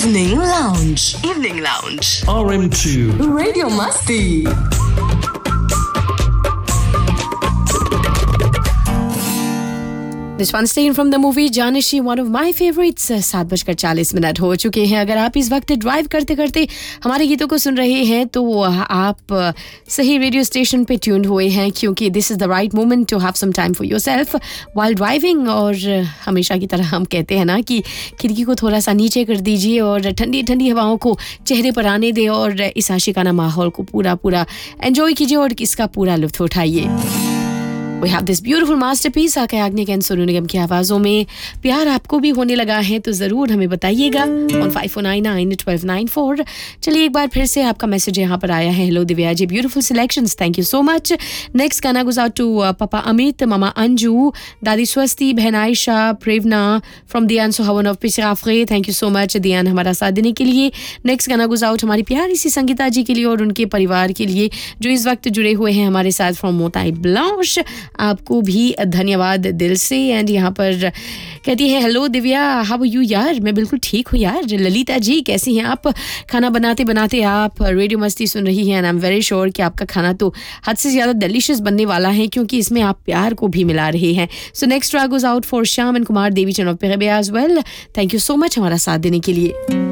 Evening Lounge. Evening Lounge. RM2. Radio Masti. This one taken from the movie Janishi, one of my favorites. 7:40 हो चुके हैं. अगर आप इस वक्त ड्राइव करते करते हमारे गीतों को सुन रहे हैं तो आप सही रेडियो स्टेशन पे ट्यून्ड हुए हैं, क्योंकि this is the right moment to have some time for yourself while driving. और हमेशा की तरह हम कहते हैं ना कि खिड़की को थोड़ा सा नीचे कर दीजिए और ठंडी ठंडी हवाओं को चेहरे पर आने दें और इस आशिकाना माहौल को पूरा एंजॉय कीजिए और इसका पूरा लुत्फ उठाइए. We have this beautiful masterpiece आके आग्निक एंड सोनू निगम की आवाज़ों में. प्यार आपको भी होने लगा है तो ज़रूर हमें बताइएगा on 5499-1294. चलिए एक बार फिर से आपका मैसेज यहाँ पर आया है. Hello Divya ji, beautiful selections, thank you so much. Next गाना गोज़ आउट टू पापा अमित, मामा अंजू, दादी स्वस्ति, बहन Ayesha, प्रेवना from दियान Sohavan of पिछराफरे. Thank you so much दियान हमारा साथ देने के लिए. नेक्स्ट गाना गोज़ आउट हमारी प्यारी सी संगीता जी के लिए और उनके परिवार के लिए जो इस वक्त जुड़े हुए हैं हमारे साथ फ्रॉम मोताई ब्लांश. आपको भी धन्यवाद दिल से. एंड यहाँ पर कहती है hello Divya, how are you यार. मैं बिल्कुल ठीक हूँ यार. ललिता जी कैसी हैं आप. खाना बनाते बनाते आप रेडियो मस्ती सुन रही हैं. And I am very sure कि आपका खाना तो हद से ज़्यादा डिलीशियस बनने वाला है, क्योंकि इसमें आप प्यार को भी मिला रहे हैं. So next track goes out for Shyam and Kumar Devi channel पे as well. Thank you so much हमारा साथ देने के लिए.